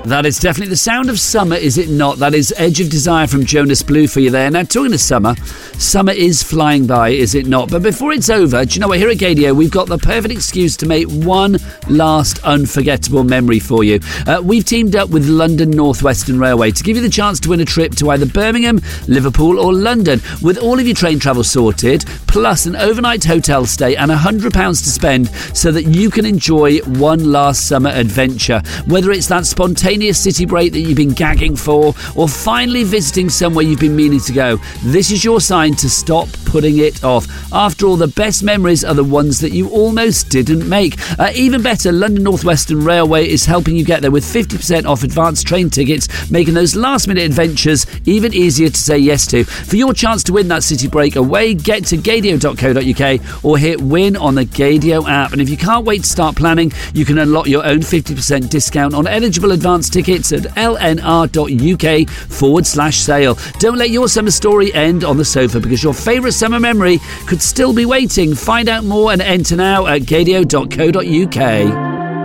That is definitely the sound of summer, is it not? That is Edge of Desire from Jonas Blue for you there. Now, talking of summer is flying by, is it not? But before it's over, do you know what? Here at Gaydio, we've got the perfect excuse to make one last unforgettable memory for you. We've teamed up with London North Western Railway to give you the chance to win a trip to either Birmingham, Liverpool or London, with all of your train travel sorted, plus an overnight hotel stay and £100 to spend so that you can enjoy one last summer adventure. Whether it's that spontaneous city break that you've been gagging for, or finally visiting somewhere you've been meaning to go, this is your sign to stop putting it off. After all, the best memories are the ones that you almost didn't make. Even better, London North Western Railway is helping you get there with 50% off advanced train tickets, making those last minute adventures even easier to say yes to. For your chance to win that city break away, get to gaydio.co.uk or hit win on the Gaydio app. And if you can't wait to start planning, you can unlock your own 50% discount on eligible advanced tickets at lnr.uk/sale. Don't let your summer story end on the sofa, because your favourite summer memory could still be waiting. Find out more and enter now at gaydio.co.uk.